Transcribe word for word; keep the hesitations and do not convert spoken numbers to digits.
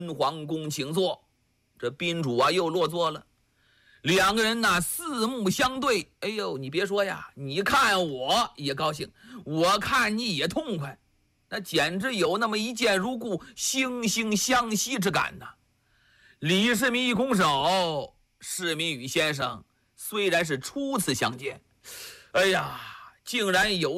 皇宫请坐。这宾主啊又落座了，两个人呐四目相对。哎呦，你别说呀，你看我也高兴，我看你也痛快，那简直有那么一见如故、惺惺相惜之感呐。李世民一拱手，世民与先生虽然是初次相见，哎呀，竟然有